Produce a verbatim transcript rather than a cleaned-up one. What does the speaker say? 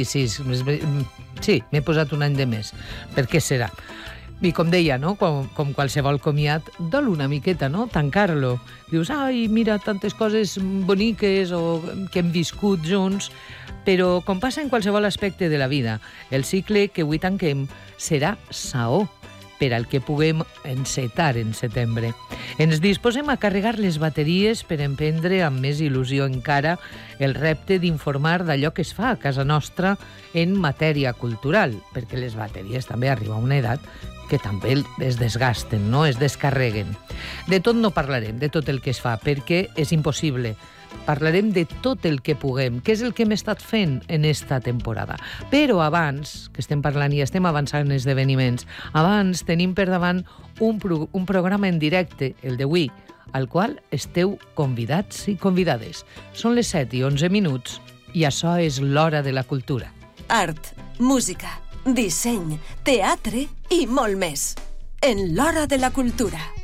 vint-i-sis. Sí, m'he posat un any de més. Per què serà? I com deia, no? com, com qualsevol comiat, dol una miqueta, no? Tancar-lo. Dius, ai, mira, tantes coses boniques o que hem viscut junts, però com passa en qualsevol aspecte de la vida, el cicle que avui tanquem serà saó per al que puguem encetar en setembre. Ens disposem a carregar les bateries per emprendre amb més il·lusió encara el repte d'informar d'allò que es fa a casa nostra en matèria cultural, perquè les bateries també arriba a una edat que també es desgasten, no? Es descarreguen. De tot no parlarem, de tot el que es fa, perquè és impossible. Parlarem de tot el que puguem, que és el que hem estat fent en esta temporada. Però abans, que estem parlant i estem avançant en esdeveniments, abans tenim per davant un, pro un programa en directe, el d'avui, al qual esteu convidats i convidades. Són les set i onze minuts i això és l'Hora de la Cultura. Art, música, disseny, teatre i molt més. En l'Hora de la Cultura.